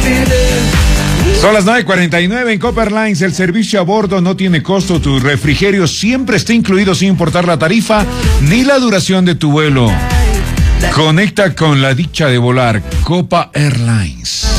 Son las 9:49 en Copa Airlines. El servicio a bordo no tiene costo. Tu refrigerio siempre está incluido sin importar la tarifa ni la duración de tu vuelo. Conecta con la dicha de volar. Copa Airlines.